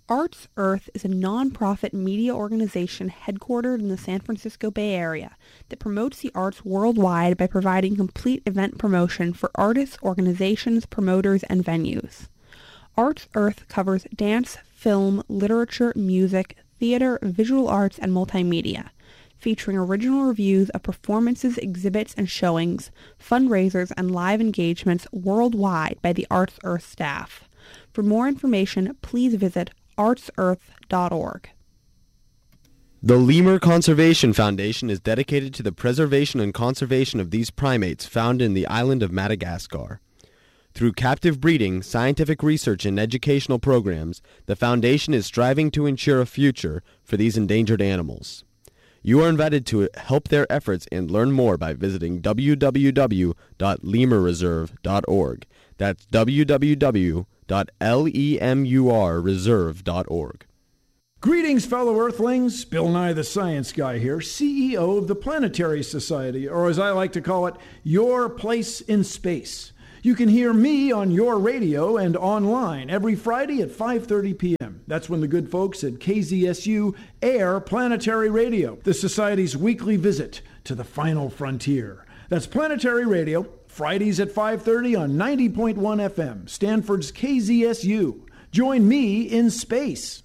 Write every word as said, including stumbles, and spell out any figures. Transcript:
Arts Earth is a nonprofit media organization headquartered in the San Francisco Bay Area that promotes the arts worldwide by providing complete event promotion for artists, organizations, promoters, and venues. Arts Earth covers dance, film, literature, music, theater, visual arts, and multimedia, featuring original reviews of performances, exhibits, and showings, fundraisers, and live engagements worldwide by the Arts Earth staff. For more information, please visit arts earth dot org. The Lemur Conservation Foundation is dedicated to the preservation and conservation of these primates found in the island of Madagascar. Through captive breeding, scientific research, and educational programs, the foundation is striving to ensure a future for these endangered animals. You are invited to help their efforts and learn more by visiting w w w dot lemur reserve dot org. That's w w w dot lemur reserve dot org. Greetings, fellow Earthlings. Bill Nye the Science Guy here, C E O of the Planetary Society, or as I like to call it, Your Place in Space. You can hear me on your radio and online every Friday at five thirty p.m. That's when the good folks at K Z S U air Planetary Radio, the Society's weekly visit to the final frontier. That's Planetary Radio, Fridays at five thirty on ninety point one F M, Stanford's K Z S U. Join me in space.